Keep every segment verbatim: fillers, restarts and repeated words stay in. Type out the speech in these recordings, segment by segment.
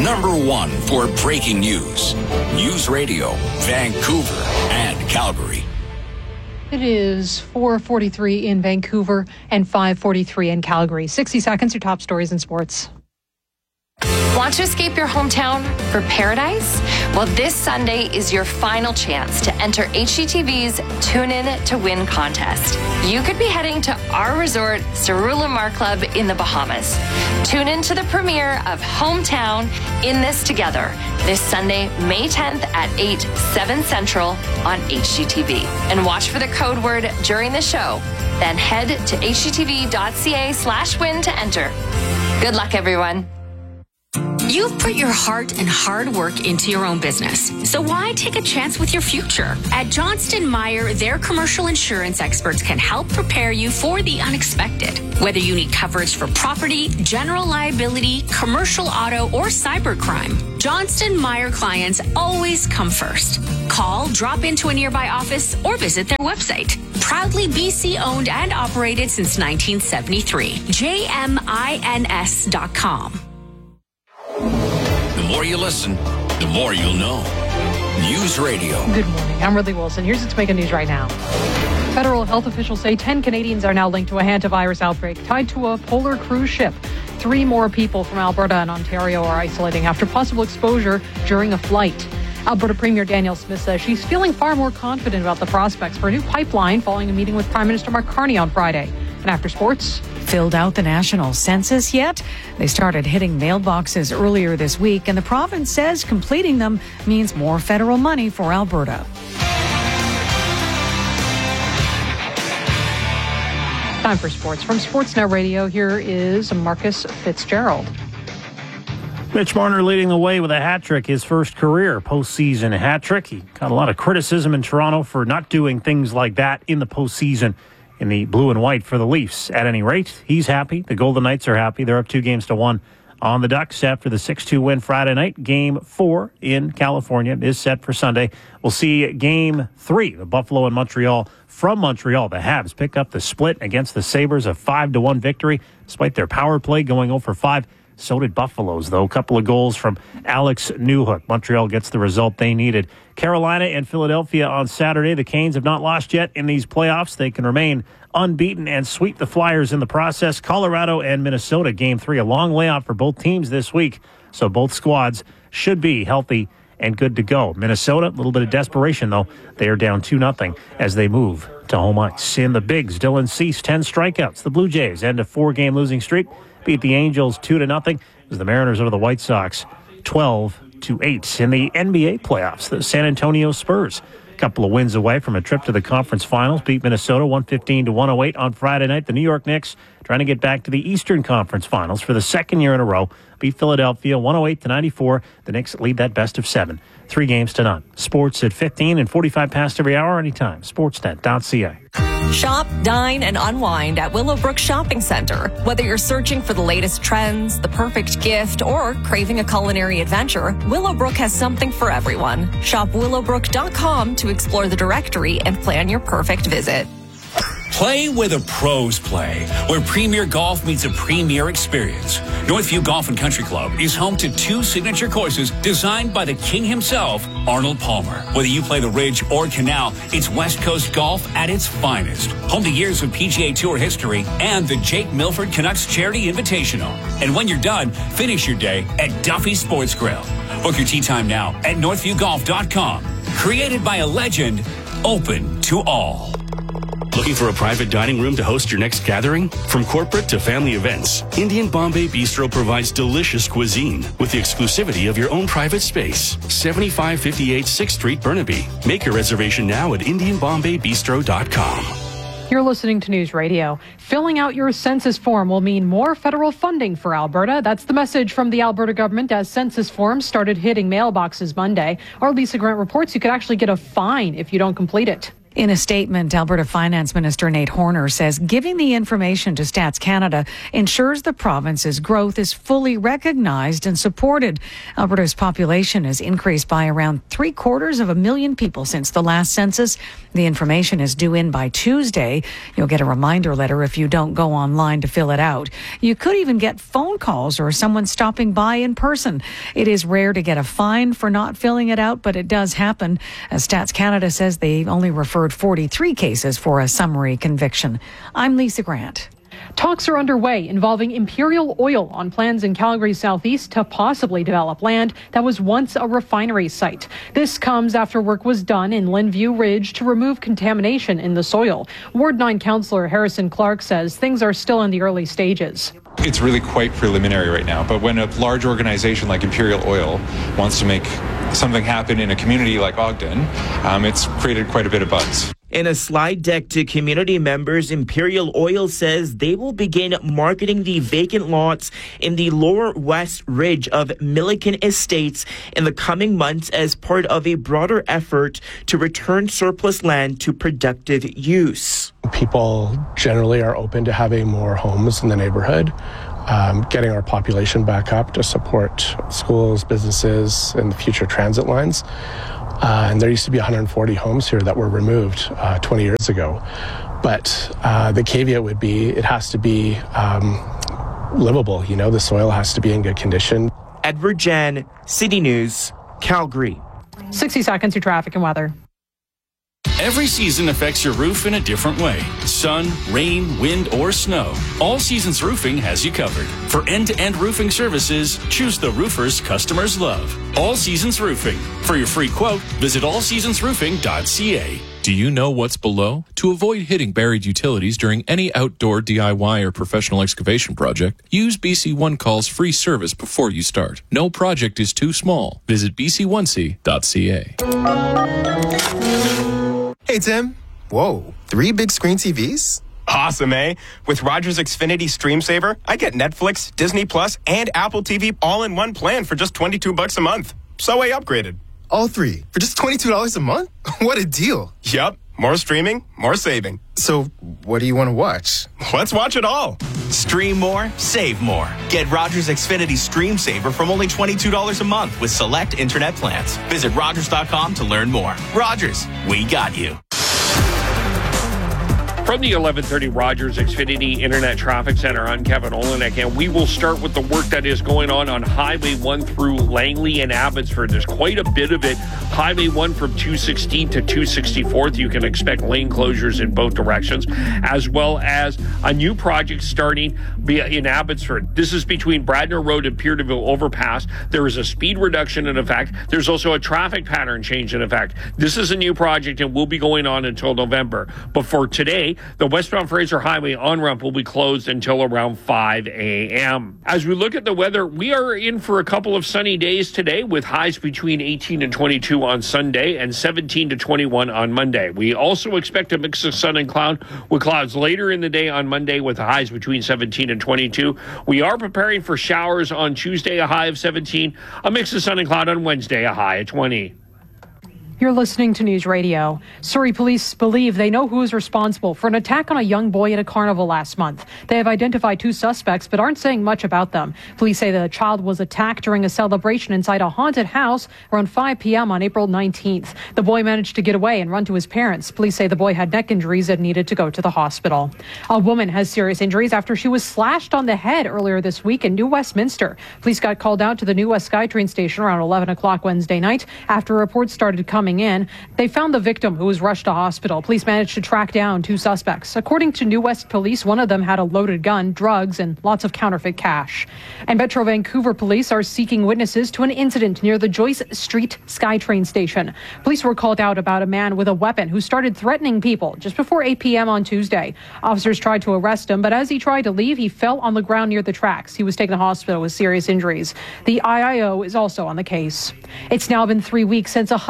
number one for breaking news. News Radio, Vancouver and Calgary. It is four forty-three in Vancouver and five forty-three in Calgary. sixty seconds, your top stories in sports. Want to escape your hometown for paradise? Well, this Sunday is your final chance to enter H G T V's Tune In to Win contest. You could be heading to our resort, Cerula Mar Club in the Bahamas. Tune in to the premiere of Hometown In This Together this Sunday, May tenth at eight, seven Central on H G T V. And watch for the code word during the show. Then head to hgtv.ca slash win to enter. Good luck, everyone. You've put your heart and hard work into your own business, so why take a chance with your future? At Johnston Meyer, their commercial insurance experts can help prepare you for the unexpected. Whether you need coverage for property, general liability, commercial auto, or cybercrime, Johnston Meyer clients always come first. Call, drop into a nearby office, or visit their website. Proudly B C owned and operated since nineteen seventy-three. J M I N S dot com. The more you listen, the more you'll know. News Radio. Good morning. I'm Ridley Wilson. Here's what's making news right now. Federal health officials say ten Canadians are now linked to a hantavirus outbreak tied to a polar cruise ship. Three more people from Alberta and Ontario are isolating after possible exposure during a flight. Alberta Premier Danielle Smith says she's feeling far more confident about the prospects for a new pipeline following a meeting with Prime Minister Mark Carney on Friday. And after sports, filled out the national census yet? They started hitting mailboxes earlier this week, and the province says completing them means more federal money for Alberta. Time for sports. From Sportsnet Radio, here is Marcus Fitzgerald. Mitch Marner leading the way with a hat trick, his first career postseason hat trick. He got a lot of criticism in Toronto for not doing things like that in the postseason in the blue and white for the Leafs. At any rate, he's happy. The Golden Knights are happy. They're up two games to one on the Ducks after the six two win Friday night. Game four in California is set for Sunday. We'll see game three, the Buffalo and Montreal. From Montreal, the Habs pick up the split against the Sabres, a five to one victory, despite their power play going oh for five. So did Buffalo's, though. A couple of goals from Alex Newhook. Montreal gets the result they needed. Carolina and Philadelphia on Saturday. The Canes have not lost yet in these playoffs. They can remain unbeaten and sweep the Flyers in the process. Colorado and Minnesota, game three. A long layoff for both teams this week, so both squads should be healthy and good to go. Minnesota, a little bit of desperation, though. They are down two nothing as they move to home ice. In the Bigs, Dylan Cease, ten strikeouts. The Blue Jays end a four-game losing streak. Beat the Angels two to nothing as the Mariners over the White Sox twelve to eight. In the N B A playoffs, the San Antonio Spurs, a couple of wins away from a trip to the conference finals, beat Minnesota one fifteen to one oh eight on Friday night. The New York Knicks trying to get back to the Eastern Conference Finals for the second year in a row, beat Philadelphia one oh eight to ninety-four. The Knicks lead that best of seven, three games to none. Sports at fifteen and forty-five past every hour anytime. Sportsnet dot c a. Shop, dine, and unwind at Willowbrook Shopping Center. Whether you're searching for the latest trends, the perfect gift, or craving a culinary adventure, Willowbrook has something for everyone. Shop willowbrook dot com to explore the directory and plan your perfect visit. Play where the pros play, where Premier Golf meets a premier experience. Northview Golf and Country Club is home to two signature courses designed by the king himself, Arnold Palmer. Whether you play the Ridge or Canal, it's West Coast golf at its finest. Home to years of P G A Tour history and the Jake Milford Canucks Charity Invitational. And when you're done, finish your day at Duffy Sports Grill. Book your tee time now at northview golf dot com. Created by a legend, open to all. Looking for a private dining room to host your next gathering? From corporate to family events, Indian Bombay Bistro provides delicious cuisine with the exclusivity of your own private space. seventy-five fifty-eight sixth Street, Burnaby. Make your reservation now at indian bombay bistro dot com. You're listening to News Radio. Filling out your census form will mean more federal funding for Alberta. That's the message from the Alberta government as census forms started hitting mailboxes Monday. Our Lisa Grant reports you could actually get a fine if you don't complete it. In a statement, Alberta Finance Minister Nate Horner says giving the information to Stats Canada ensures the province's growth is fully recognized and supported. Alberta's population has increased by around three quarters of a million people since the last census. The information is due in by Tuesday. You'll get a reminder letter if you don't go online to fill it out. You could even get phone calls or someone stopping by in person. It is rare to get a fine for not filling it out, but it does happen. As Stats Canada says, they only refer forty-three cases for a summary conviction. I'm Lisa Grant. Talks are underway involving Imperial Oil on plans in Calgary's southeast to possibly develop land that was once a refinery site. This comes after work was done in Linview Ridge to remove contamination in the soil. Ward nine Councillor Harrison Clark says things are still in the early stages. It's really quite preliminary right now, but when a large organization like Imperial Oil wants to make something happen in a community like Ogden, um, it's created quite a bit of buzz. In a slide deck to community members, Imperial Oil says they will begin marketing the vacant lots in the lower west ridge of Milliken Estates in the coming months as part of a broader effort to return surplus land to productive use. People generally are open to having more homes in the neighborhood, um, getting our population back up to support schools, businesses, and the future transit lines. Uh, and there used to be one hundred forty homes here that were removed uh, twenty years ago. But uh, the caveat would be it has to be um, livable. You know, the soil has to be in good condition. Edward Jan, City News, Calgary. sixty seconds to traffic and weather. Every season affects your roof in a different way. Sun, rain, wind, or snow. All Seasons Roofing has you covered. For end-to-end roofing services, choose the roofers customers love. All Seasons Roofing. For your free quote, visit all seasons roofing dot c a. Do you know what's below? To avoid hitting buried utilities during any outdoor D I Y or professional excavation project, use B C One Call's free service before you start. No project is too small. Visit b c one c dot c a. Hey, Tim. Whoa, three big screen T Vs? Awesome, eh? With Rogers Xfinity Stream Saver, I get Netflix, Disney Plus, and Apple T V all in one plan for just twenty-two bucks a month. So I upgraded. All three for just twenty-two dollars a month? What a deal. Yup. More streaming, more saving. So what do you want to watch? Let's watch it all. Stream more, save more. Get Rogers Xfinity Stream Saver from only twenty-two dollars a month with select internet plans. Visit Rogers dot com to learn more. Rogers, we got you. From the eleven thirty Rogers Xfinity Internet Traffic Center, I'm Kevin Olenek, and we will start with the work that is going on on Highway one through Langley and Abbotsford. There's quite a bit of it. Highway one from two sixteenth to two sixty-fourth, you can expect lane closures in both directions, as well as a new project starting in Abbotsford. This is between Bradner Road and Peterville Overpass. There is a speed reduction in effect. There's also a traffic pattern change in effect. This is a new project and will be going on until November. But for today, the westbound Fraser Highway on-ramp will be closed until around five a.m. As we look at the weather, we are in for a couple of sunny days today with highs between eighteen and twenty-two on Sunday and seventeen to twenty-one on Monday. We also expect a mix of sun and cloud with clouds later in the day on Monday with highs between seventeen and twenty-two. We are preparing for showers on Tuesday, a high of seventeen, a mix of sun and cloud on Wednesday, a high of twenty. You're listening to News Radio. Surrey police believe they know who is responsible for an attack on a young boy at a carnival last month. They have identified two suspects but aren't saying much about them. Police say the child was attacked during a celebration inside a haunted house around five p.m. on April nineteenth. The boy managed to get away and run to his parents. Police say the boy had neck injuries and needed to go to the hospital. A woman has serious injuries after she was slashed on the head earlier this week in New Westminster. Police got called out to the New West SkyTrain station around eleven o'clock Wednesday night after reports started coming in. They found the victim, who was rushed to hospital. Police managed to track down two suspects. According to New West Police, one of them had a loaded gun, drugs, and lots of counterfeit cash. And Metro Vancouver police are seeking witnesses to an incident near the Joyce Street SkyTrain station. Police were called out about a man with a weapon who started threatening people just before eight p.m. on Tuesday. Officers tried to arrest him, but as he tried to leave, he fell on the ground near the tracks. He was taken to the hospital with serious injuries. The I I O is also on the case. It's now been three weeks since one hundred fifty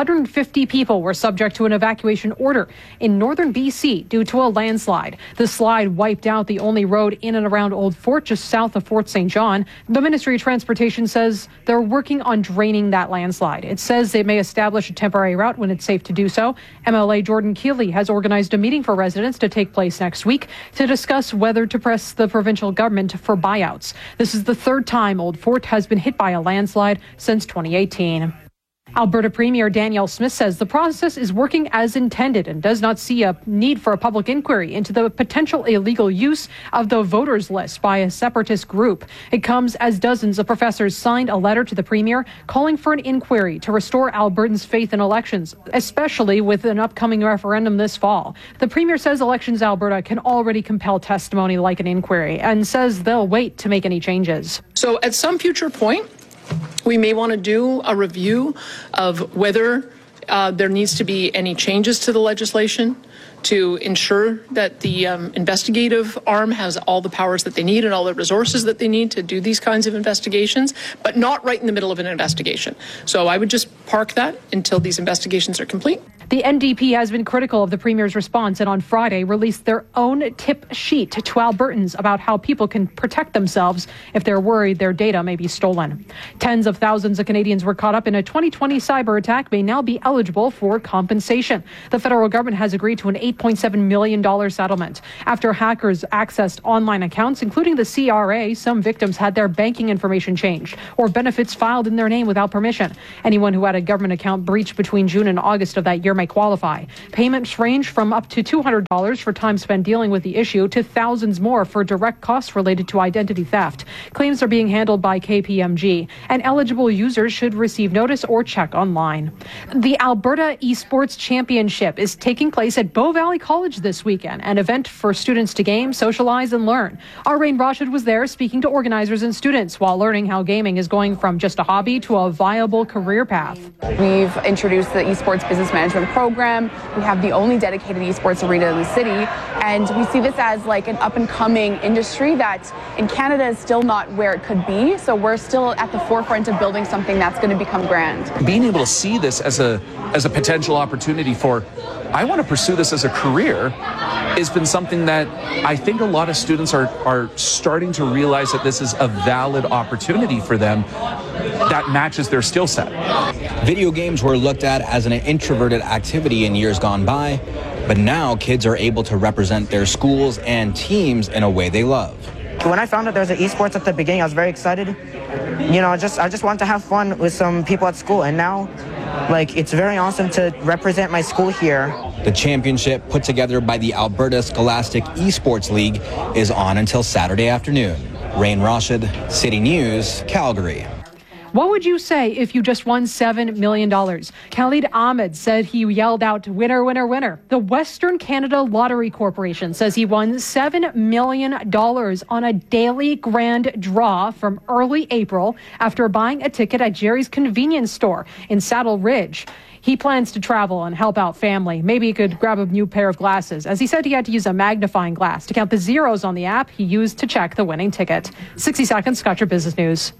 fifty people were subject to an evacuation order in northern B C due to a landslide. The slide wiped out the only road in and around Old Fort, just south of Fort Saint John. The Ministry of Transportation says they're working on draining that landslide. It says they may establish a temporary route when it's safe to do so. M L A Jordan Keeley has organized a meeting for residents to take place next week to discuss whether to press the provincial government for buyouts. This is the third time Old Fort has been hit by a landslide since twenty eighteen. Alberta Premier Danielle Smith says the process is working as intended and does not see a need for a public inquiry into the potential illegal use of the voters list by a separatist group. It comes as dozens of professors signed a letter to the Premier calling for an inquiry to restore Albertans' faith in elections, especially with an upcoming referendum this fall. The Premier says Elections Alberta can already compel testimony like an inquiry and says they'll wait to make any changes. So at some future point, we may want to do a review of whether uh, there needs to be any changes to the legislation to ensure that the um, investigative arm has all the powers that they need and all the resources that they need to do these kinds of investigations, but not right in the middle of an investigation. So I would just park that until these investigations are complete. The N D P has been critical of the Premier's response and on Friday released their own tip sheet to Albertans about how people can protect themselves if they're worried their data may be stolen. Tens of thousands of Canadians were caught up in a twenty twenty cyber attack may now be eligible for compensation. The federal government has agreed to an eight point seven million dollars settlement. After hackers accessed online accounts, including the C R A, some victims had their banking information changed or benefits filed in their name without permission. Anyone who had a government account breached between June and August of that year may qualify. Payments range from up to two hundred dollars for time spent dealing with the issue to thousands more for direct costs related to identity theft. Claims are being handled by K P M G, and eligible users should receive notice or check online. The Alberta Esports Championship is taking place at Bow Valley College this weekend, an event for students to game, socialize, and learn. Our Rain Rashid was there speaking to organizers and students while learning how gaming is going from just a hobby to a viable career path. We've introduced the Esports Business Management program. We have the only dedicated esports arena in the city, and we see this as like an up-and-coming industry that in Canada is still not where it could be, so we're still at the forefront of building something that's going to become grand. Being able to see this as a as a potential opportunity for, I want to pursue this as a career, has been something that I think a lot of students are, are starting to realize that this is a valid opportunity for them that matches their skill set. Video games were looked at as an introverted activity in years gone by, but now kids are able to represent their schools and teams in a way they love. When I found out there was an esports at the beginning, I was very excited. You know, just I just wanted to have fun with some people at school, and now, like, it's very awesome to represent my school here. The championship, put together by the Alberta Scholastic Esports League, is on until Saturday afternoon. Rain Rashid, City News, Calgary. What would you say if you just won seven million dollars? Khalid Ahmed said he yelled out, winner, winner, winner. The Western Canada Lottery Corporation says he won seven million dollars on a daily grand draw from early April after buying a ticket at Jerry's convenience store in Saddle Ridge. He plans to travel and help out family. Maybe he could grab a new pair of glasses, as he said he had to use a magnifying glass to count the zeros on the app he used to check the winning ticket. sixty seconds, Scott, your business news.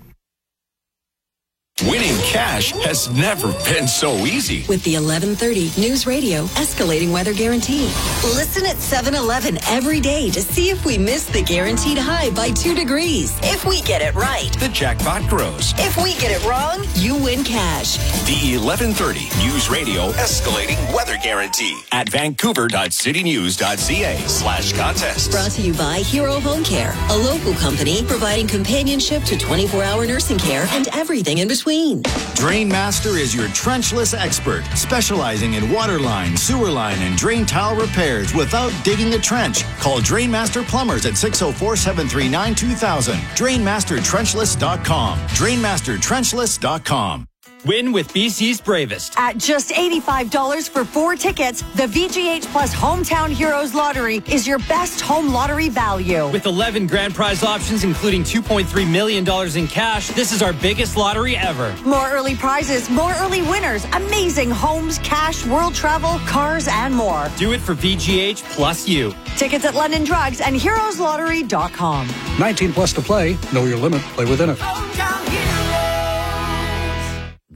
Winning cash has never been so easy. With the eleven thirty News Radio Escalating Weather Guarantee. Listen at seven eleven every day to see if we miss the guaranteed high by two degrees. If we get it right, the jackpot grows. If we get it wrong, you win cash. The eleven thirty News Radio Escalating Weather Guarantee at vancouver.citynews.ca slash contest. Brought to you by Hero Home Care, a local company providing companionship to twenty-four hour nursing care and everything in between. Drainmaster is your trenchless expert, specializing in water line, sewer line, and drain tile repairs without digging a trench. Call Drainmaster Plumbers at six oh four, seven three nine, two thousand. Drainmaster Trenchless dot com. Drainmaster Trenchless dot com. Win with B C's Bravest. At just eighty-five dollars for four tickets, the V G H Plus Hometown Heroes Lottery is your best home lottery value. With eleven grand prize options, including two point three million dollars in cash, this is our biggest lottery ever. More early prizes, more early winners, amazing homes, cash, world travel, cars, and more. Do it for V G H plus you. Tickets at London Drugs and heroes lottery dot com. nineteen plus to play. Know your limit. Play within it.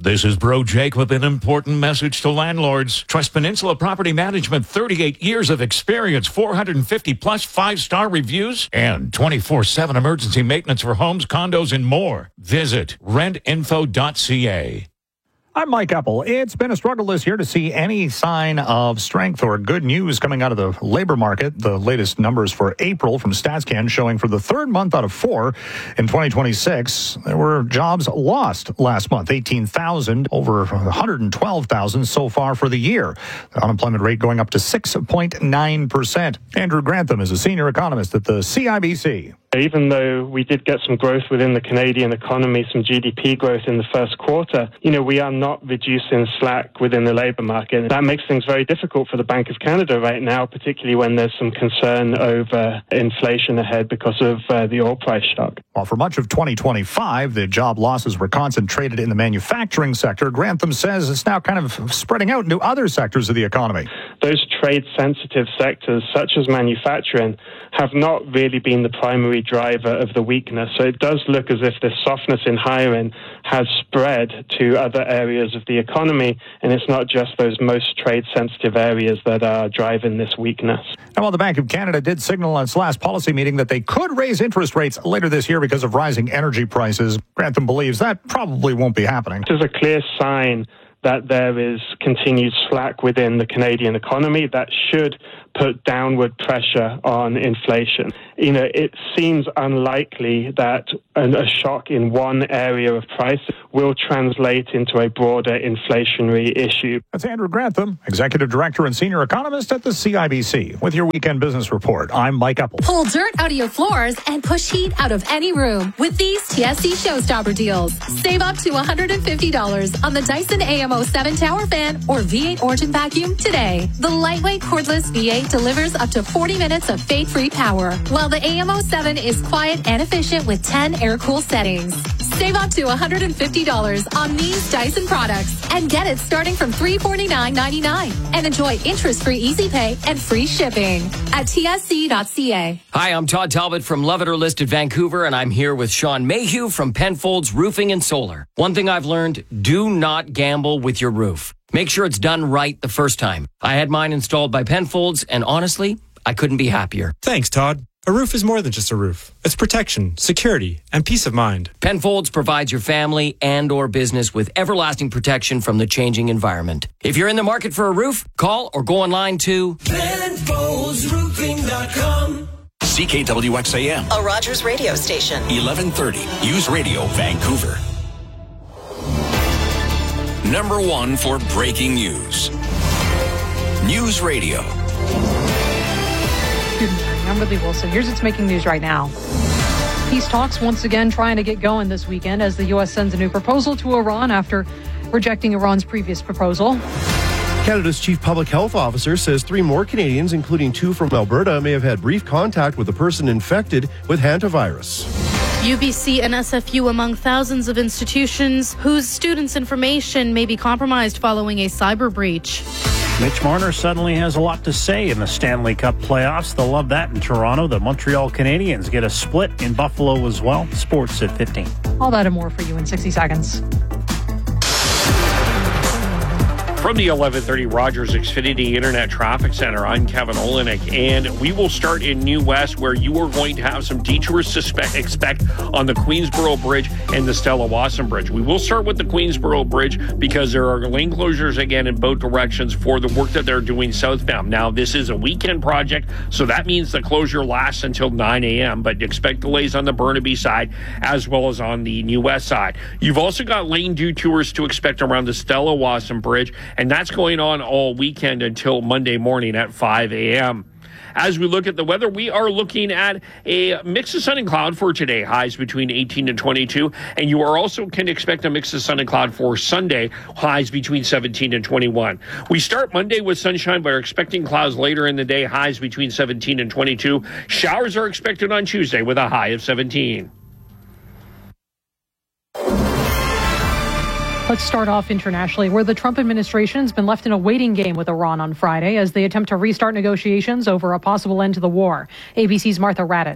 This is Bro Jake with an important message to landlords. Trust Peninsula Property Management, thirty-eight years of experience, four hundred fifty plus five-star reviews, and twenty-four seven emergency maintenance for homes, condos, and more. Visit rent info dot c a. I'm Mike Apple. It's been a struggle this year to see any sign of strength or good news coming out of the labor market. The latest numbers for April from StatsCan showing for the third month out of four in twenty twenty-six, there were jobs lost last month, eighteen thousand, over one hundred twelve thousand so far for the year. The unemployment rate going up to six point nine percent. Andrew Grantham is a senior economist at the C I B C. Even though we did get some growth within the Canadian economy, some G D P growth in the first quarter, you know, we are not reducing slack within the labour market. That makes things very difficult for the Bank of Canada right now, particularly when there's some concern over inflation ahead because of uh, the oil price shock. While for much of twenty twenty-five, the job losses were concentrated in the manufacturing sector, Grantham says it's now kind of spreading out into other sectors of the economy. Those trade-sensitive sectors, such as manufacturing, have not really been the primary driver of the weakness. So it does look as if this softness in hiring has spread to other areas of the economy, and it's not just those most trade-sensitive areas that are driving this weakness. And while the Bank of Canada did signal on its last policy meeting that they could raise interest rates later this year because of rising energy prices, Grantham believes that probably won't be happening. This is a clear sign that there is continued slack within the Canadian economy that should put downward pressure on inflation. You know, it seems unlikely that a shock in one area of price will translate into a broader inflationary issue. That's Andrew Grantham, Executive Director and Senior Economist at the C I B C. With your Weekend Business Report, I'm Mike Apple. Pull dirt out of your floors and push heat out of any room with these T S C Showstopper deals. Save up to one hundred fifty dollars on the Dyson A M O seven Tower Fan or V eight Origin Vacuum today. The lightweight cordless V eight delivers up to forty minutes of fade-free power, while the A M O seven is quiet and efficient with ten air-cool settings. Save up to one hundred fifty dollars on these Dyson products and get it starting from three hundred forty-nine dollars and ninety-nine cents and enjoy interest-free easy pay and free shipping at T S C dot C A. Hi, I'm Todd Talbot from Love It or List It Vancouver, and I'm here with Sean Mayhew from Penfolds Roofing and Solar. One thing I've learned, do not gamble with your roof. Make sure it's done right the first time. I had mine installed by Penfolds, and honestly, I couldn't be happier. Thanks, Todd. A roof is more than just a roof. It's protection, security, and peace of mind. Penfolds provides your family and or business with everlasting protection from the changing environment. If you're in the market for a roof, call or go online to Penfolds Roofing dot com. C K W X A M. A Rogers radio station. eleven thirty. News Radio, Vancouver. Number one for breaking news. News Radio. Good morning. I'm Ridley Wilson. Here's what's making news right now. Peace talks once again trying to get going this weekend as the U S sends a new proposal to Iran after rejecting Iran's previous proposal. Canada's chief public health officer says three more Canadians, including two from Alberta, may have had brief contact with a person infected with hantavirus. U B C and S F U among thousands of institutions whose students' information may be compromised following a cyber breach. Mitch Marner suddenly has a lot to say in the Stanley Cup playoffs. They'll love that in Toronto. The Montreal Canadiens get a split in Buffalo as well. Sports at fifteen. All that and more for you in sixty seconds. From the eleven thirty Rogers Xfinity Internet Traffic Center, I'm Kevin Olenek, and we will start in New West, where you are going to have some detours to spe- expect on the Queensboro Bridge and the Stella Wasson Bridge. We will start with the Queensboro Bridge because there are lane closures again in both directions for the work that they're doing southbound. Now, this is a weekend project, so that means the closure lasts until nine a.m., but expect delays on the Burnaby side as well as on the New West side. You've also got lane detours to expect around the Stella Wasson Bridge, and that's going on all weekend until Monday morning at five a.m. As we look at the weather, we are looking at a mix of sun and cloud for today, highs between eighteen and twenty-two, and you are also can expect a mix of sun and cloud for Sunday, highs between seventeen and twenty-one. We start Monday with sunshine, but are expecting clouds later in the day, highs between seventeen and twenty-two. Showers are expected on Tuesday with a high of seventeen. Let's start off internationally, where the Trump administration has been left in a waiting game with Iran on Friday as they attempt to restart negotiations over a possible end to the war. A B C's Martha Raddatz.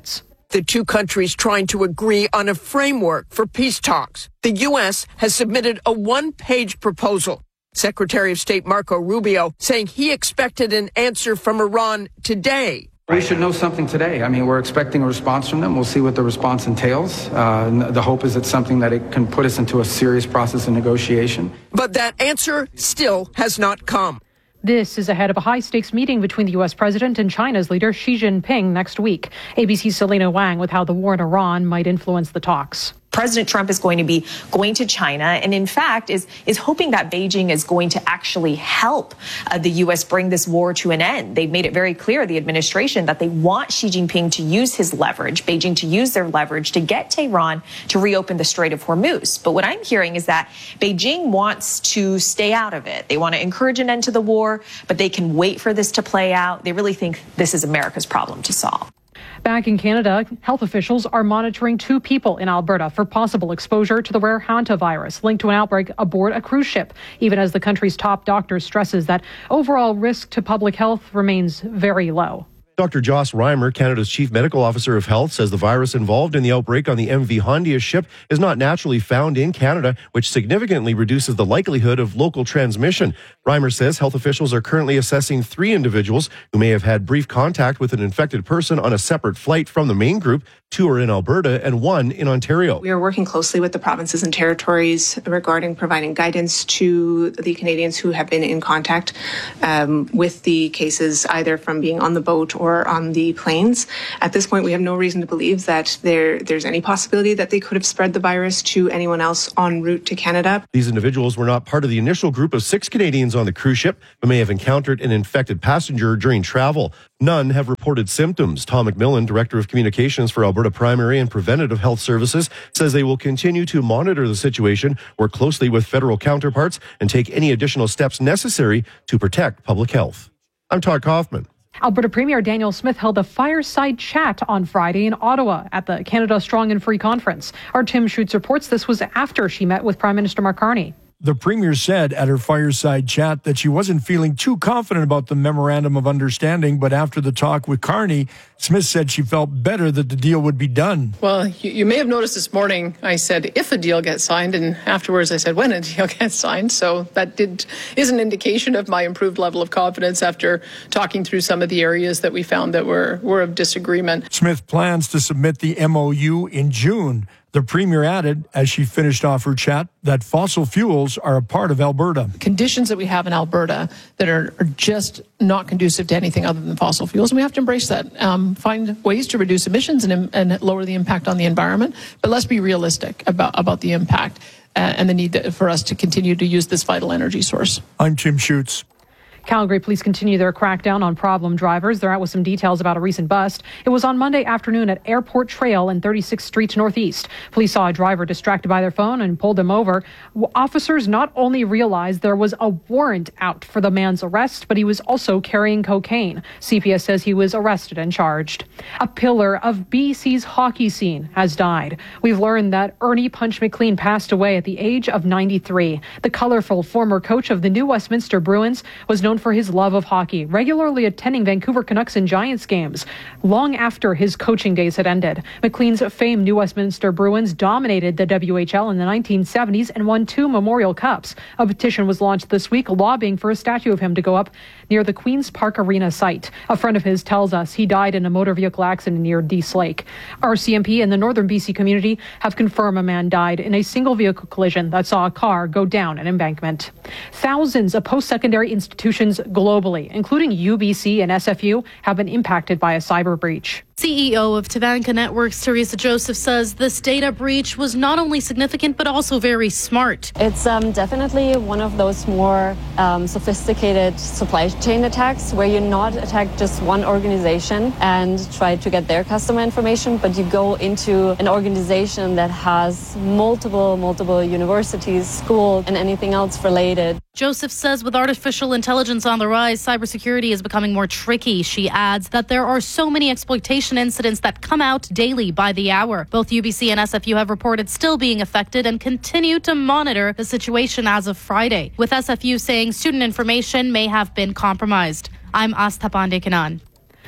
The two countries trying to agree on a framework for peace talks. The U S has submitted a one-page proposal. Secretary of State Marco Rubio saying he expected an answer from Iran today. We should know something today. I mean, we're expecting a response from them. We'll see what the response entails. Uh, the hope is it's something that it can put us into a serious process of negotiation. But that answer still has not come. This is ahead of a high-stakes meeting between the U S president and China's leader Xi Jinping next week. A B C's Selena Wang with how the war in Iran might influence the talks. President Trump is going to be going to China and, in fact, is is hoping that Beijing is going to actually help uh, the U S bring this war to an end. They've made it very clear, the administration, that they want Xi Jinping to use his leverage, Beijing to use their leverage to get Tehran to reopen the Strait of Hormuz. But what I'm hearing is that Beijing wants to stay out of it. They want to encourage an end to the war, but they can wait for this to play out. They really think this is America's problem to solve. Back in Canada, health officials are monitoring two people in Alberta for possible exposure to the rare hantavirus linked to an outbreak aboard a cruise ship, even as the country's top doctor stresses that overall risk to public health remains very low. Doctor Joss Reimer, Canada's Chief Medical Officer of Health, says the virus involved in the outbreak on the M V Hondia ship is not naturally found in Canada, which significantly reduces the likelihood of local transmission. Reimer says health officials are currently assessing three individuals who may have had brief contact with an infected person on a separate flight from the main group. Two are in Alberta and one in Ontario. We are working closely with the provinces and territories regarding providing guidance to the Canadians who have been in contact um, with the cases, either from being on the boat or on the planes. At this point, we have no reason to believe that there there's any possibility that they could have spread the virus to anyone else en route to Canada. These individuals were not part of the initial group of six Canadians on the cruise ship, but may have encountered an infected passenger during travel. None have reported symptoms. Tom McMillan, Director of Communications for Alberta Primary and Preventative Health Services, says they will continue to monitor the situation, work closely with federal counterparts, and take any additional steps necessary to protect public health. I'm Todd Kaufman. Alberta Premier Daniel Smith held a fireside chat on Friday in Ottawa at the Canada Strong and Free Conference. Our Tim Schutz reports this was after she met with Prime Minister Mark Carney. The Premier said at her fireside chat that she wasn't feeling too confident about the Memorandum of Understanding, but after the talk with Carney, Smith said she felt better that the deal would be done. Well, you, you may have noticed this morning I said if a deal gets signed, and afterwards I said when a deal gets signed. So that did is an indication of my improved level of confidence after talking through some of the areas that we found that were, were of disagreement. Smith plans to submit the M O U in June. The Premier added, as she finished off her chat, that fossil fuels are a part of Alberta. Conditions that we have in Alberta that are, are just not conducive to anything other than fossil fuels, and we have to embrace that. Um, find ways to reduce emissions and, and lower the impact on the environment, but let's be realistic about, about the impact uh, and the need to, for us to continue to use this vital energy source. I'm Tim Schutz. Calgary police continue their crackdown on problem drivers. They're out with some details about a recent bust. It was on Monday afternoon at Airport Trail and thirty-sixth Street Northeast. Police saw a driver distracted by their phone and pulled him over. Officers not only realized there was a warrant out for the man's arrest, but he was also carrying cocaine. C P S says he was arrested and charged. A pillar of B C's hockey scene has died. We've learned that Ernie Punch McLean passed away at the age of ninety-three. The colorful former coach of the New Westminster Bruins was known for his love of hockey, regularly attending Vancouver Canucks and Giants games. Long after his coaching days had ended, McLean's famed New Westminster Bruins dominated the W H L in the nineteen seventies and won two Memorial Cups. A petition was launched this week lobbying for a statue of him to go up near the Queen's Park Arena site. A friend of his tells us he died in a motor vehicle accident near Dease Lake. R C M P and the Northern B C community have confirmed a man died in a single vehicle collision that saw a car go down an embankment. Thousands of post-secondary institutions globally, including U B C and S F U, have been impacted by a cyber breach. C E O of Tabanka Networks, Teresa Joseph, says this data breach was not only significant, but also very smart. It's um, definitely one of those more um, sophisticated supply chain attacks where you not attack just one organization and try to get their customer information, but you go into an organization that has multiple, multiple universities, schools, and anything else related. Joseph says with artificial intelligence on the rise, cybersecurity is becoming more tricky. She adds that there are so many exploitation incidents that come out daily by the hour. Both U B C and S F U have reported still being affected and continue to monitor the situation as of Friday, with S F U saying student information may have been compromised. I'm Astha Pandey Kanan.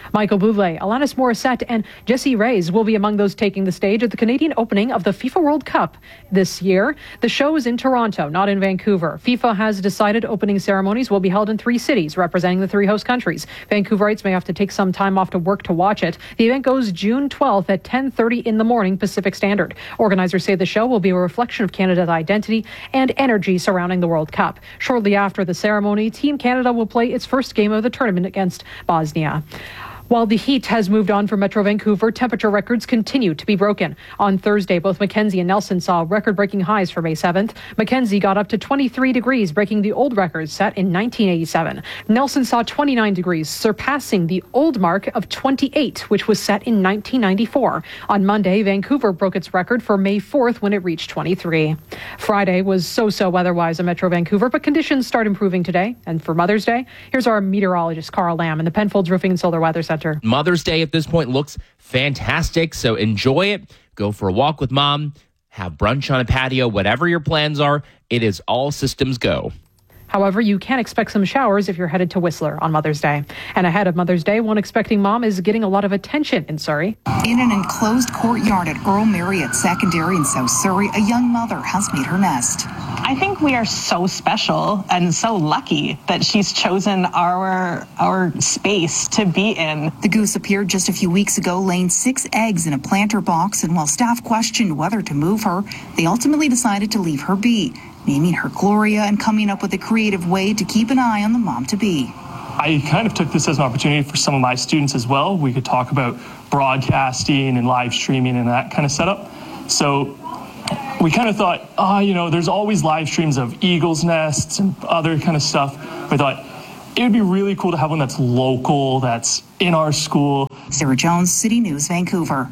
Michael Bublé, Alanis Morissette, and Jessie Reyes will be among those taking the stage at the Canadian opening of the FIFA World Cup this year. The show is in Toronto, not in Vancouver. FIFA has decided opening ceremonies will be held in three cities representing the three host countries. Vancouverites may have to take some time off to work to watch it. The event goes June twelfth at ten thirty in the morning Pacific Standard. Organizers say the show will be a reflection of Canada's identity and energy surrounding the World Cup. Shortly after the ceremony, Team Canada will play its first game of the tournament against Bosnia. While the heat has moved on for Metro Vancouver, temperature records continue to be broken. On Thursday, both Mackenzie and Nelson saw record-breaking highs for May seventh. Mackenzie got up to twenty-three degrees, breaking the old record set in nineteen eighty-seven. Nelson saw twenty-nine degrees, surpassing the old mark of twenty-eight, which was set in nineteen ninety-four. On Monday, Vancouver broke its record for May fourth when it reached twenty-three. Friday was so-so weather-wise in Metro Vancouver, but conditions start improving today. And for Mother's Day, here's our meteorologist, Carl Lamb, in the Penfolds Roofing and Solar Weather Center. Mother's Day at this point looks fantastic, so enjoy it. Go for a walk with mom, have brunch on a patio, whatever your plans are, it is all systems go. However, you can expect some showers if you're headed to Whistler on Mother's Day. And ahead of Mother's Day, one expecting mom is getting a lot of attention in Surrey. In an enclosed courtyard at Earl Marriott Secondary in South Surrey, a young mother has made her nest. I think we are so special and so lucky that she's chosen our our space to be in. The goose appeared just a few weeks ago, laying six eggs in a planter box, and while staff questioned whether to move her, they ultimately decided to leave her be, naming her Gloria and coming up with a creative way to keep an eye on the mom-to-be. I kind of took this as an opportunity for some of my students as well. We could talk about broadcasting and live streaming and that kind of setup. So we kind of thought, oh, you know, there's always live streams of eagles' nests and other kind of stuff. We thought it would be really cool to have one that's local, that's in our school. Sarah Jones, City News, Vancouver.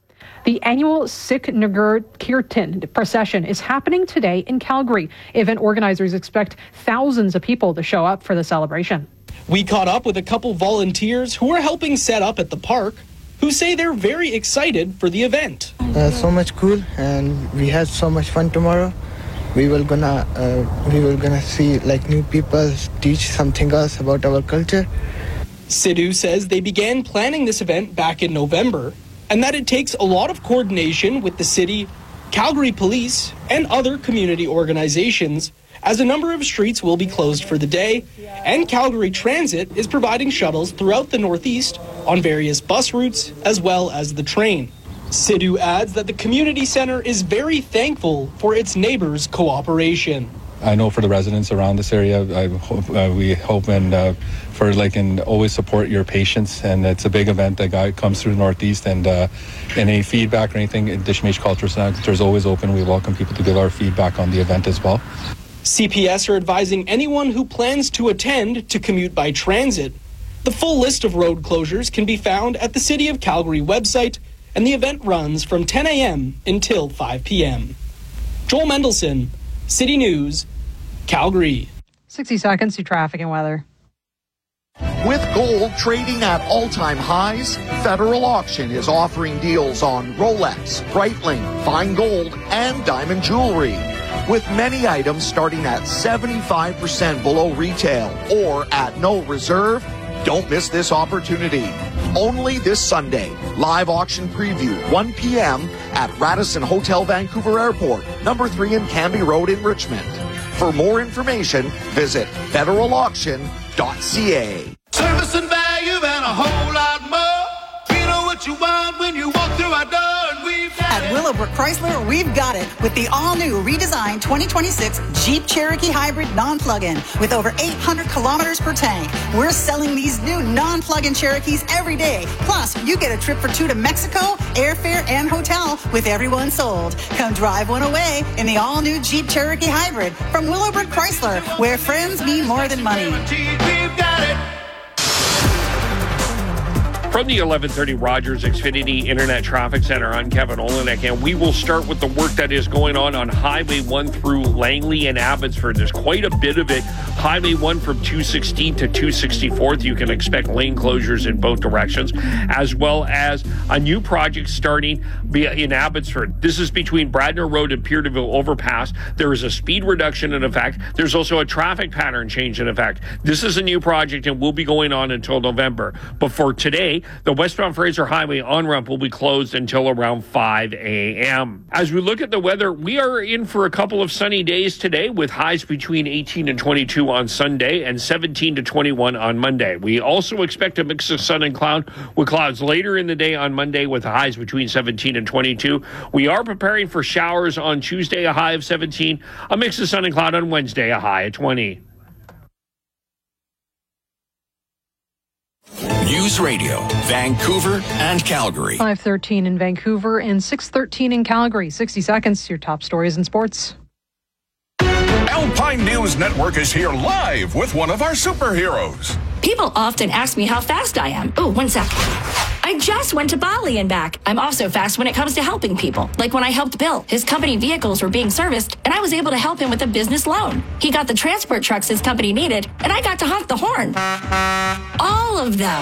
The annual Sikh Nagar Kirtan procession is happening today in Calgary. Event organizers expect thousands of people to show up for the celebration. We caught up with a couple volunteers who are helping set up at the park, who say they're very excited for the event. Uh, so much cool, and we had so much fun tomorrow. We will gonna uh, we will gonna see like new people, teach something else about our culture. Sidhu says they began planning this event back in November, and that it takes a lot of coordination with the city, Calgary Police, and other community organizations, as a number of streets will be closed for the day, and Calgary Transit is providing shuttles throughout the Northeast on various bus routes as well as the train. Sidhu adds that the community center is very thankful for its neighbors' cooperation. I know for the residents around this area, I hope, uh, we hope and uh, for like and always support your patients, and it's a big event that guy comes through the Northeast, and uh, any feedback or anything, Dishmesh Culture Center is always open. We welcome people to give our feedback on the event as well. C P S are advising anyone who plans to attend to commute by transit. The full list of road closures can be found at the City of Calgary website, and the event runs from ten a.m. until five p.m. Joel Mendelson, City News, Calgary. sixty seconds to traffic and weather. With gold trading at all-time highs, Federal Auction is offering deals on Rolex, Breitling, fine gold, and diamond jewelry, with many items starting at seventy-five percent below retail or at no reserve. Don't miss this opportunity. Only this Sunday. Live auction preview, one p.m. at Radisson Hotel Vancouver Airport, number three in Canby Road in Richmond. For more information, visit federal auction dot c a. Service and value and a whole lot more. You know what you want when you walk through our door, and we've got At Willowbrook Chrysler, we've got it with the all-new redesigned twenty twenty-six Jeep Cherokee Hybrid non-plug-in with over eight hundred kilometers per tank. We're selling these new non-plug-in Cherokees every day. Plus, you get a trip for two to Mexico, airfare, and hotel with every one sold. Come drive one away in the all-new Jeep Cherokee Hybrid from Willowbrook Chrysler, where friends mean more than money. We've got it. From the eleven thirty Rogers Xfinity Internet Traffic Center, I'm Kevin Olenek, and we will start with the work that is going on on Highway one through Langley and Abbotsford. There's quite a bit of it. Highway one from two sixteenth to two sixty-fourth, you can expect lane closures in both directions, as well as a new project starting in Abbotsford. This is between Bradner Road and Peterville Overpass. There is a speed reduction in effect. There's also a traffic pattern change in effect. This is a new project and will be going on until November. But for today, today. The westbound Fraser Highway on-ramp will be closed until around five a.m. As we look at the weather, we are in for a couple of sunny days today with highs between eighteen and twenty-two on Sunday and seventeen to twenty-one on Monday. We also expect a mix of sun and cloud with clouds later in the day on Monday with highs between seventeen and twenty-two. We are preparing for showers on Tuesday, a high of seventeen, a mix of sun and cloud on Wednesday, a high of twenty. News Radio, Vancouver and Calgary. five thirteen in Vancouver and six thirteen in Calgary. sixty seconds, your top stories in sports. Alpine News Network is here live with one of our superheroes. People often ask me how fast I am. Oh, one sec. I just went to Bali and back. I'm also fast when it comes to helping people. Like when I helped Bill. His company vehicles were being serviced, and I was able to help him with a business loan. He got the transport trucks his company needed, and I got to honk the horn. All of them.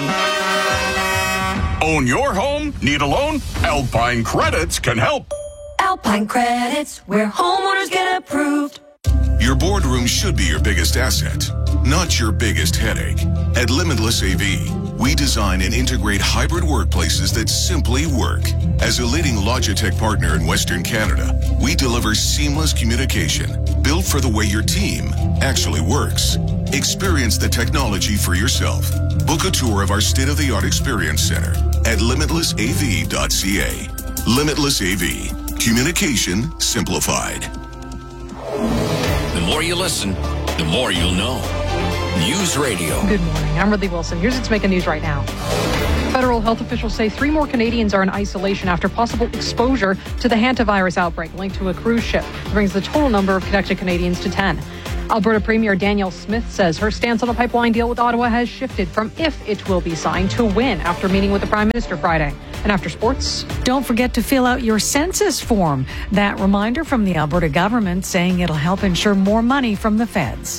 Own your home? Need a loan? Alpine Credits can help. Alpine Credits, where homeowners get approved. Your boardroom should be your biggest asset, not your biggest headache. At Limitless A V, we design and integrate hybrid workplaces that simply work. As a leading Logitech partner in Western Canada, we deliver seamless communication built for the way your team actually works. Experience the technology for yourself. Book a tour of our state-of-the-art experience center at limitless a v dot c a. Limitless A V. Communication simplified. The more you listen, the more you'll know. News Radio. Good morning. I'm Ridley Wilson. Here's what's making news right now. Federal health officials say three more Canadians are in isolation after possible exposure to the hantavirus outbreak linked to a cruise ship. It brings the total number of connected Canadians to ten. Alberta Premier Danielle Smith says her stance on a pipeline deal with Ottawa has shifted from if it will be signed to when after meeting with the Prime Minister Friday. And after sports, don't forget to fill out your census form. That reminder from the Alberta government saying it'll help ensure more money from the feds.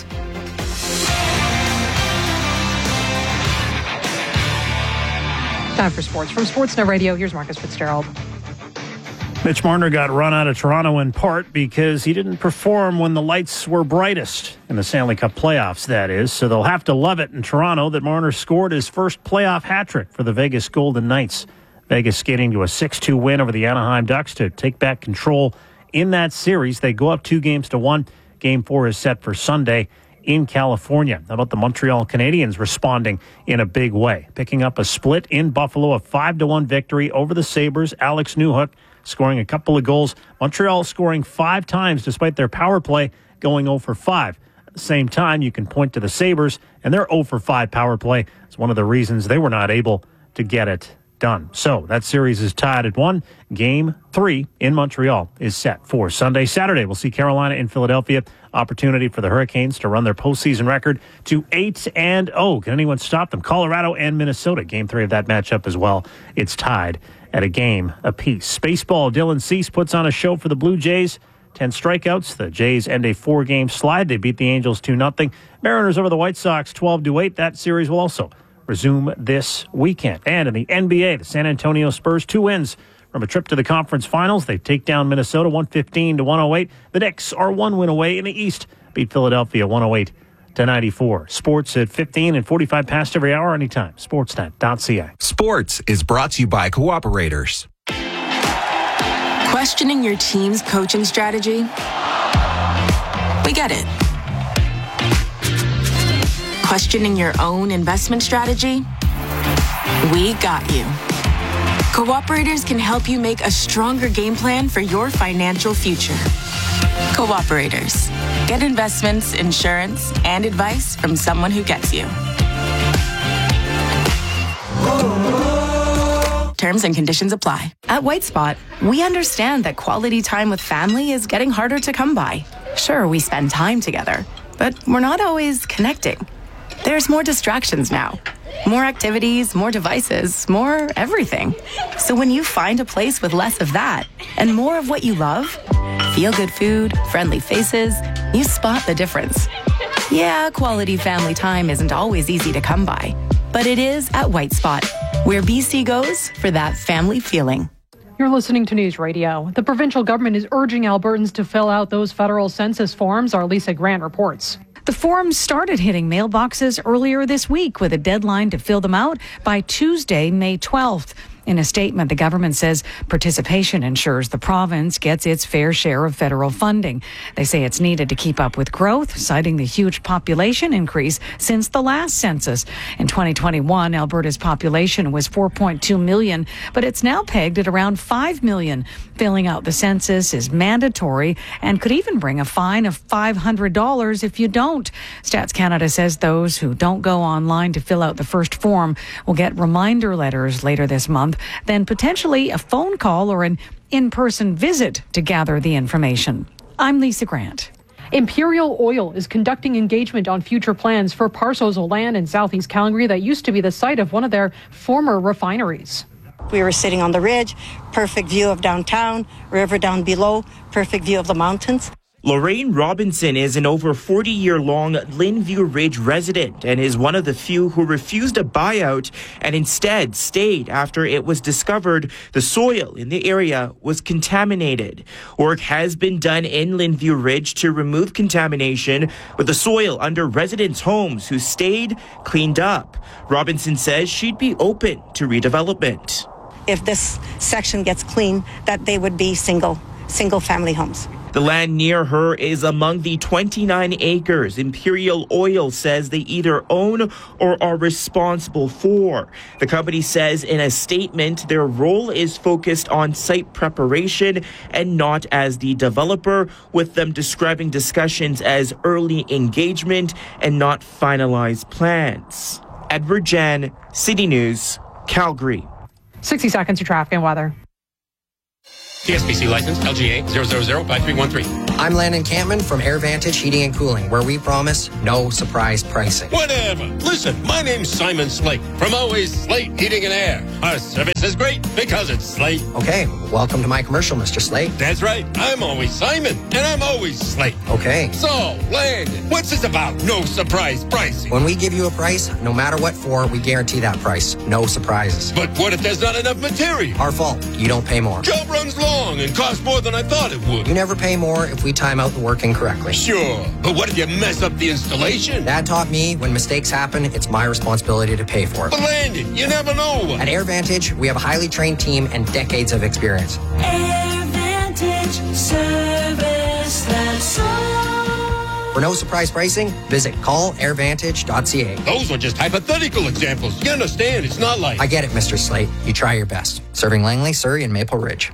Time for sports. From Sportsnet Radio, here's Marcus Fitzgerald. Mitch Marner got run out of Toronto in part because he didn't perform when the lights were brightest in the Stanley Cup playoffs, that is. So they'll have to love it in Toronto that Marner scored his first playoff hat trick for the Vegas Golden Knights. Vegas skating to a six two win over the Anaheim Ducks to take back control in that series. They go up two games to one. Game four is set for Sunday in California. How about the Montreal Canadiens responding in a big way? Picking up a split in Buffalo, a five to one victory over the Sabres. Alex Newhook scoring a couple of goals. Montreal scoring five times despite their power play going zero for five. At the same time, you can point to the Sabres and their zero for five power play. It's one of the reasons they were not able to get it done. So that series is tied at one. Game three in Montreal is set for Sunday. Saturday, we'll see Carolina in Philadelphia. Opportunity for the Hurricanes to run their postseason record to eight and oh. Can anyone stop them? Colorado and Minnesota. Game three of that matchup as well. It's tied at a game apiece. Baseball, Dylan Cease puts on a show for the Blue Jays. Ten strikeouts. The Jays end a four-game slide. They beat the Angels two nothing. Mariners over the White Sox twelve to eight. That series will also resume this weekend. And in the N B A, the San Antonio Spurs, two wins from a trip to the conference finals. They take down Minnesota one fifteen to one oh eight. The Knicks are one win away in the East. Beat Philadelphia one oh eight to ninety-four. Sports at fifteen and forty-five past every hour anytime. Sportsnet dot c a. Sports is brought to you by Cooperators. Questioning your team's coaching strategy? We get it. Questioning your own investment strategy? We got you. Cooperators can help you make a stronger game plan for your financial future. Cooperators. Get investments, insurance, and advice from someone who gets you. Terms and conditions apply. At White Spot, we understand that quality time with family is getting harder to come by. Sure, we spend time together, but we're not always connecting. There's more distractions now. More activities, more devices, more everything. So when you find a place with less of that and more of what you love, feel-good food, friendly faces, you spot the difference. Yeah, quality family time isn't always easy to come by, but it is at White Spot, where B C goes for that family feeling. You're listening to News Radio. The provincial government is urging Albertans to fill out those federal census forms. Our Lisa Grant reports. The forms started hitting mailboxes earlier this week with a deadline to fill them out by Tuesday, May twelfth. In a statement, the government says participation ensures the province gets its fair share of federal funding. They say it's needed to keep up with growth, citing the huge population increase since the last census. In twenty twenty-one, Alberta's population was four point two million, but it's now pegged at around five million. Filling out the census is mandatory and could even bring a fine of five hundred dollars if you don't. Stats Canada says those who don't go online to fill out the first form will get reminder letters later this month, then potentially a phone call or an in-person visit to gather the information. I'm Lisa Grant. Imperial Oil is conducting engagement on future plans for parcels of land in southeast Calgary that used to be the site of one of their former refineries. We were sitting on the ridge, perfect view of downtown, river down below, perfect view of the mountains. Lorraine Robinson is an over forty-year-long Linview Ridge resident and is one of the few who refused a buyout and instead stayed after it was discovered the soil in the area was contaminated. Work has been done in Linview Ridge to remove contamination, with the soil under residents' homes who stayed cleaned up. Robinson says she'd be open to redevelopment. If this section gets clean, that they would be single, single family homes. The land near her is among the twenty-nine acres Imperial Oil says they either own or are responsible for. The company says in a statement their role is focused on site preparation and not as the developer, with them describing discussions as early engagement and not finalized plans. Edward Jan, City News, Calgary. sixty seconds to traffic and weather. T S P C license L G A zero zero zero five three one three. I'm Landon Campman from AirVantage Heating and Cooling, where we promise no surprise pricing. Whatever. Listen, my name's Simon Slate from Always Slate Heating and Air. Our service is great because it's Slate. Okay, welcome to my commercial, Mister Slate. That's right. I'm always Simon, and I'm always Slate. Okay. So, Landon, what's this about no surprise pricing? When we give you a price, no matter what for, we guarantee that price. No surprises. But what if there's not enough material? Our fault. You don't pay more. Job runs long and costs more than I thought it would. You never pay more if we time out the work incorrectly. Sure, but what if you mess up the installation? Dad taught me when mistakes happen, it's my responsibility to pay for it. But Landon, you never know. At AirVantage, we have a highly trained team and decades of experience. AirVantage, service that's all. For no surprise pricing, visit call air vantage dot c a. Those were just hypothetical examples. You understand, it's not like... I get it, Mister Slate. You try your best. Serving Langley, Surrey, and Maple Ridge.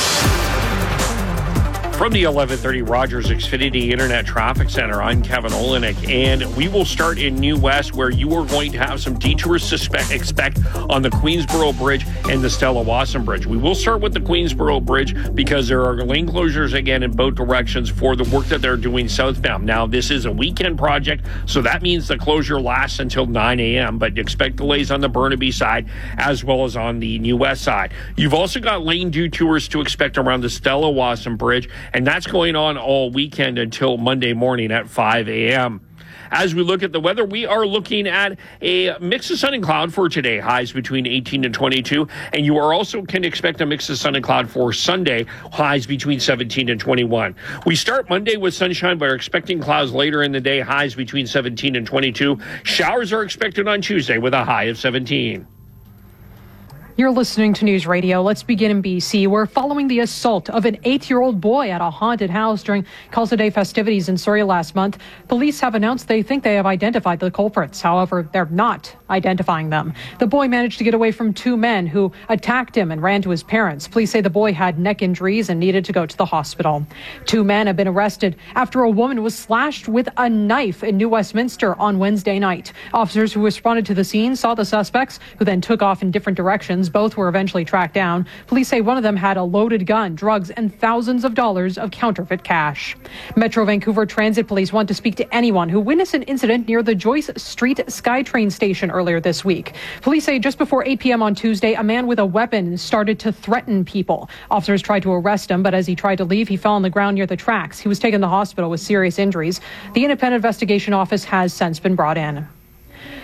From the eleven thirty Rogers Xfinity Internet Traffic Center, I'm Kevin Olenek, and we will start in New West, where you are going to have some detours to spe- expect on the Queensboro Bridge and the Stella Wasson Bridge. We will start with the Queensboro Bridge because there are lane closures again in both directions for the work that they're doing southbound. Now, this is a weekend project, so that means the closure lasts until nine a.m., but expect delays on the Burnaby side as well as on the New West side. You've also got lane detours to expect around the Stella Wasson Bridge, and that's going on all weekend until Monday morning at five a.m. As we look at the weather, we are looking at a mix of sun and cloud for today, highs between eighteen and twenty-two, and you are also can expect a mix of sun and cloud for Sunday, highs between seventeen and twenty-one. We start Monday with sunshine, but are expecting clouds later in the day, highs between seventeen and twenty-two. Showers are expected on Tuesday with a high of seventeen. You're listening to News Radio. Let's begin in B C, where following the assault of an eight-year-old boy at a haunted house during Culture Day festivities in Surrey last month, police have announced they think they have identified the culprits. However, they're not identifying them. The boy managed to get away from two men who attacked him and ran to his parents. Police say the boy had neck injuries and needed to go to the hospital. Two men have been arrested after a woman was slashed with a knife in New Westminster on Wednesday night. Officers who responded to the scene saw the suspects, who then took off in different directions. Both were eventually tracked down. Police say one of them had a loaded gun, drugs, and thousands of dollars of counterfeit cash. Metro Vancouver Transit Police want to speak to anyone who witnessed an incident near the Joyce Street SkyTrain station earlier this week. Police say just before eight p.m. on Tuesday, a man with a weapon started to threaten people. Officers tried to arrest him, but as he tried to leave, he fell on the ground near the tracks. He was taken to the hospital with serious injuries. The Independent Investigation Office has since been brought in.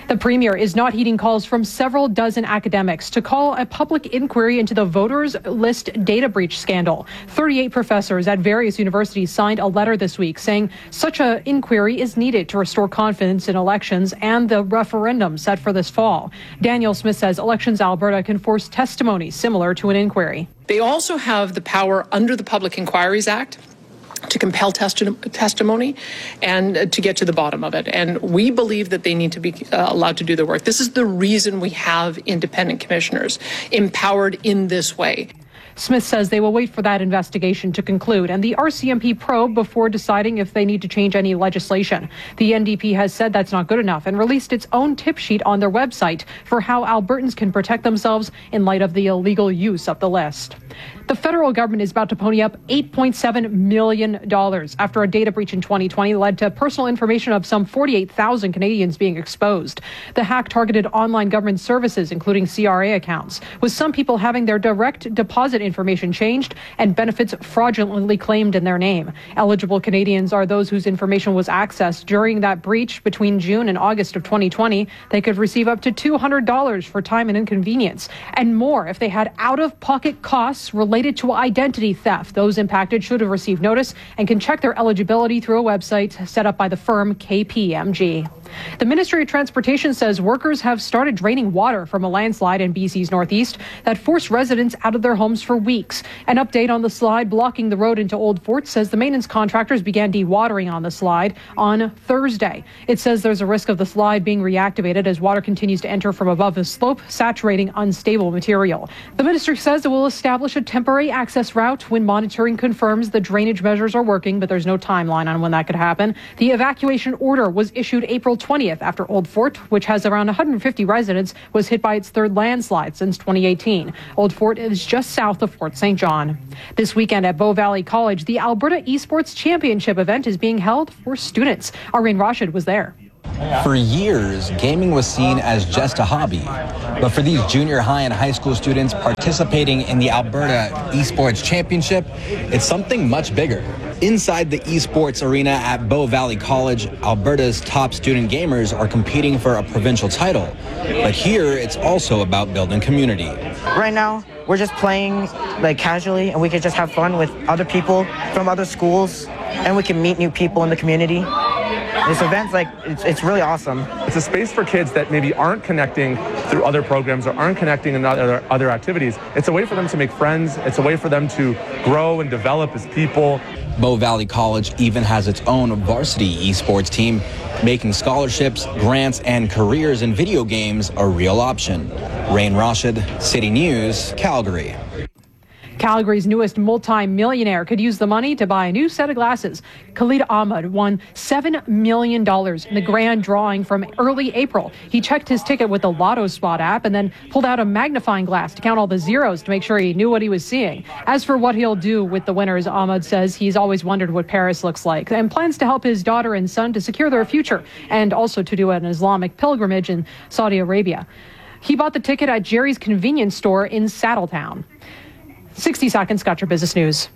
The premier is not heeding calls from several dozen academics to call a public inquiry into the voters list data breach scandal. thirty-eight professors at various universities signed a letter this week saying such an inquiry is needed to restore confidence in elections and the referendum set for this fall. Daniel Smith says Elections Alberta can force testimony similar to an inquiry. They also have the power under the Public Inquiries Act to compel testi- testimony and uh, to get to the bottom of it. And we believe that they need to be uh, allowed to do their work. This is the reason we have independent commissioners empowered in this way. Smith says they will wait for that investigation to conclude and the R C M P probe before deciding if they need to change any legislation. The N D P has said that's not good enough and released its own tip sheet on their website for how Albertans can protect themselves in light of the illegal use of the list. The federal government is about to pony up eight point seven million dollars after a data breach in twenty twenty led to personal information of some forty-eight thousand Canadians being exposed. The hack targeted online government services, including C R A accounts, with some people having their direct deposit information changed and benefits fraudulently claimed in their name. Eligible Canadians are those whose information was accessed during that breach between June and August of twenty twenty. They could receive up to two hundred dollars for time and inconvenience and more if they had out-of-pocket costs related to identity theft. Those impacted should have received notice and can check their eligibility through a website set up by the firm K P M G. The Ministry of Transportation says workers have started draining water from a landslide in B C's northeast that forced residents out of their homes for weeks. An update on the slide blocking the road into Old Fort says the maintenance contractors began dewatering on the slide on Thursday. It says there's a risk of the slide being reactivated as water continues to enter from above the slope, saturating unstable material. The ministry says it will establish a temporary access route when monitoring confirms the drainage measures are working, but there's no timeline on when that could happen. The evacuation order was issued April twentieth after Old Fort, which has around one hundred fifty residents, was hit by its third landslide since twenty eighteen. Old Fort is just south of Fort Saint John. This weekend at Bow Valley College, the Alberta Esports Championship event is being held for students. Arain Rashid was there. For years, gaming was seen as just a hobby. But for these junior high and high school students participating in the Alberta Esports Championship, it's something much bigger. Inside the esports arena at Bow Valley College, Alberta's top student gamers are competing for a provincial title. But here, it's also about building community. Right now, we're just playing like casually, and we can just have fun with other people from other schools, and we can meet new people in the community. This event's like, it's, it's really awesome. It's a space for kids that maybe aren't connecting through other programs or aren't connecting in other, other activities. It's a way for them to make friends. It's a way for them to grow and develop as people. Bow Valley College even has its own varsity esports team, making scholarships, grants, and careers in video games a real option. Rain Rashid, City News, Calgary. Calgary's newest multi-millionaire could use the money to buy a new set of glasses. Khalid Ahmad won seven million dollars in the grand drawing from early April. He checked his ticket with the Lotto Spot app and then pulled out a magnifying glass to count all the zeros to make sure he knew what he was seeing. As for what he'll do with the winners, Ahmad says he's always wondered what Paris looks like and plans to help his daughter and son to secure their future and also to do an Islamic pilgrimage in Saudi Arabia. He bought the ticket at Jerry's convenience store in Saddletown. sixty seconds, got your business news.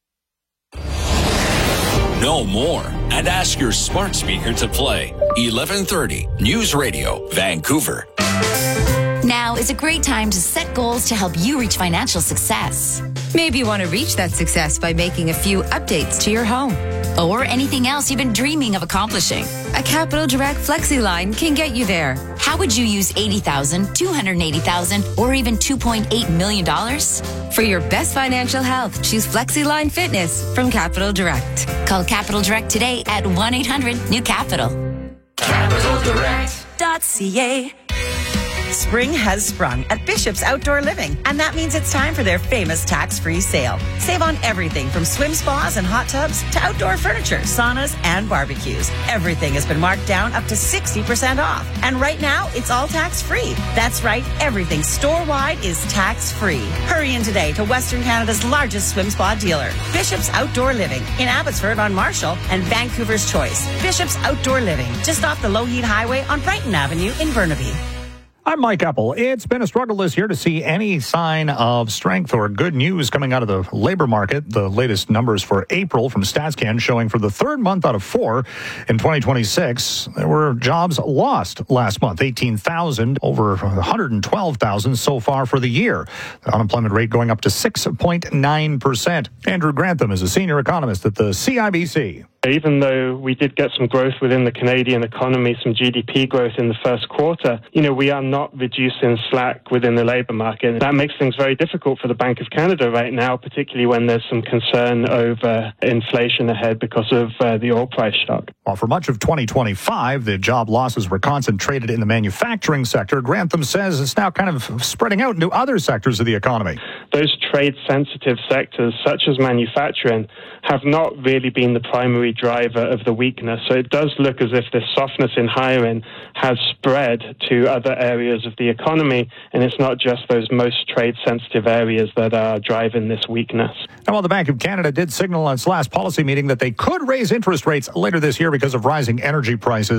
Know more and ask your smart speaker to play eleven thirty News Radio, Vancouver. Now is a great time to set goals to help you reach financial success. Maybe you want to reach that success by making a few updates to your home. Or anything else you've been dreaming of accomplishing. A Capital Direct Flexi line can get you there. How would you use eighty thousand dollars, two hundred eighty thousand dollars, or even two point eight million dollars? For your best financial health, choose Flexi Line Fitness from Capital Direct. Call Capital Direct today at one eight hundred new capital. capital direct dot c a. Spring has sprung at Bishop's Outdoor Living, and that means it's time for their famous tax-free sale. Save on everything from swim spas and hot tubs to outdoor furniture, saunas, and barbecues. Everything has been marked down up to sixty percent off. And right now, it's all tax-free. That's right, everything store-wide is tax-free. Hurry in today to Western Canada's largest swim spa dealer, Bishop's Outdoor Living, in Abbotsford on Marshall and Vancouver's Choice. Bishop's Outdoor Living, just off the Lougheed Highway on Brighton Avenue in Burnaby. I'm Mike Apple. It's been a struggle this year to see any sign of strength or good news coming out of the labor market. The latest numbers for April from StatsCan showing for the third month out of four in twenty twenty-six, there were jobs lost last month, eighteen thousand, over one hundred twelve thousand so far for the year. The unemployment rate going up to six point nine percent. Andrew Grantham is a senior economist at the C I B C. Even though we did get some growth within the Canadian economy, some G D P growth in the first quarter, you know, we are not reducing slack within the labour market. That makes things very difficult for the Bank of Canada right now, particularly when there's some concern over inflation ahead because of uh, the oil price shock. While for much of twenty twenty-five, the job losses were concentrated in the manufacturing sector, Grantham says it's now kind of spreading out into other sectors of the economy. Those trade-sensitive sectors, such as manufacturing, have not really been the primary driver of the weakness. So it does look as if this softness in hiring has spread to other areas of the economy, and it's not just those most trade-sensitive areas that are driving this weakness. And while the Bank of Canada did signal on its last policy meeting that they could raise interest rates later this year because of rising energy prices,